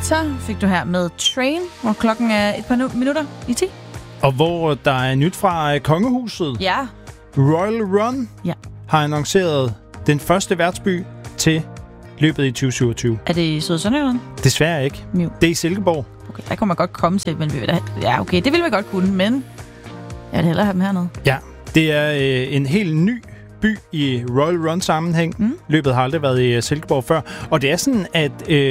Victor fik du her med Train, hvor klokken er et par minutter i 10. Og hvor der er nyt fra kongehuset. Ja. Royal Run har annonceret den første værtsby til løbet i 2027. Er det i Sønderjylland? Desværre ikke. Jo. Det er i Silkeborg. Okay, der kunne man godt komme til, men vi vil da... Ja, okay, det ville vi godt kunne, men jeg vil hellere have dem hernede. Ja, det er en helt ny by i Royal Run-sammenhæng. Løbet har aldrig været i Silkeborg før. Og det er sådan, at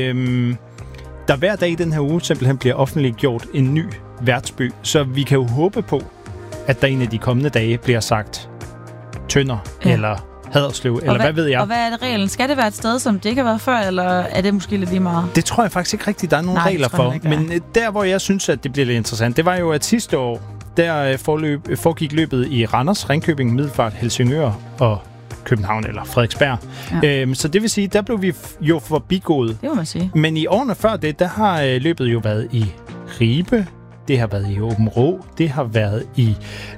der hver dag i den her uge simpelthen bliver offentliggjort en ny værtsby. Så vi kan jo håbe på, at der en af de kommende dage bliver sagt Tønder eller Haderslev, eller hvad ved jeg. Og hvad er det reglen? Skal det være et sted, som det ikke har været før, eller er det måske lidt lige meget? Det tror jeg faktisk ikke rigtigt, der er nogen regler for. Men der, hvor jeg synes, at det bliver lidt interessant, det var jo, at sidste år, der foregik løbet i Randers, Ringkøbing, Middelfart, Helsingør og København eller Frederiksberg. Ja. Så det vil sige, der blev vi jo forbigået. Det må man sige. Men i årene før det, der har løbet jo været i Ribe, det har været i Aabenraa, det har været i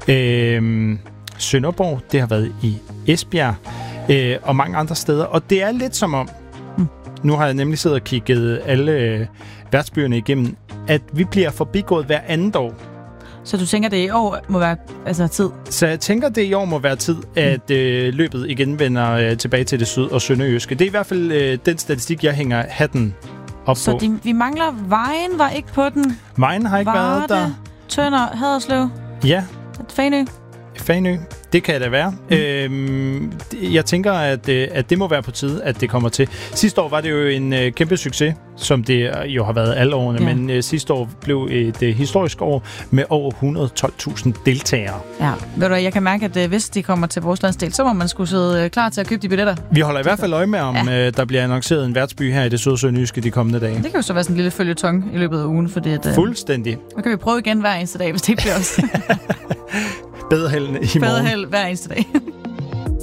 Sønderborg, det har været i Esbjerg og mange andre steder. Og det er lidt som om, nu har jeg nemlig siddet og kigget alle værtsbyerne igennem, at vi bliver forbigået hver andet år. Så du tænker, det i år må være tid? Så jeg tænker, det i år må være tid, at løbet igen vender tilbage til det syd- og sønderjyske. Det er i hvert fald den statistik, jeg hænger hatten op på. Så vi mangler Vejen, var ikke på den? Vejen har ikke været der. Tønder, Haderslev? Ja. Fanø? Det kan det være. Jeg tænker, at det må være på tide, at det kommer til. Sidste år var det jo en kæmpe succes, som det jo har været alle årene, men sidste år blev et historisk år med over 112.000 deltagere. Ja, ved du, jeg kan mærke, at hvis de kommer til vores landsdel, så må man skulle sidde klar til at købe de billetter. Vi holder i hvert fald øje med, om der bliver annonceret en værtsby her i det sønderjyske de kommende dage. Det kan jo så være sådan en lille føljetong i løbet af ugen, fordi at, fuldstændig. Så kan vi prøve igen hver eneste dag, hvis det ikke bliver os. Bedre held i morgen. Bedre held hver eneste dag.